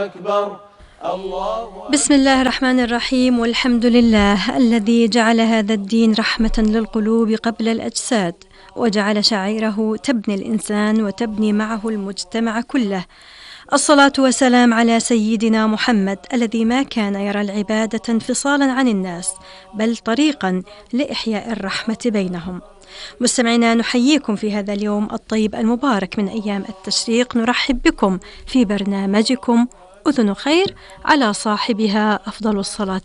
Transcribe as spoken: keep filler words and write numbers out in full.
أكبر. الله بسم الله الرحمن الرحيم، والحمد لله الذي جعل هذا الدين رحمة للقلوب قبل الأجساد، وجعل شعائره تبني الإنسان وتبني معه المجتمع كله. الصلاة والسلام على سيدنا محمد الذي ما كان يرى العبادة انفصالا عن الناس، بل طريقا لإحياء الرحمة بينهم. مستمعينا، نحييكم في هذا اليوم الطيب المبارك من أيام التشريق. نرحب بكم في برنامجكم أذن خير، على صاحبها أفضل الصلاة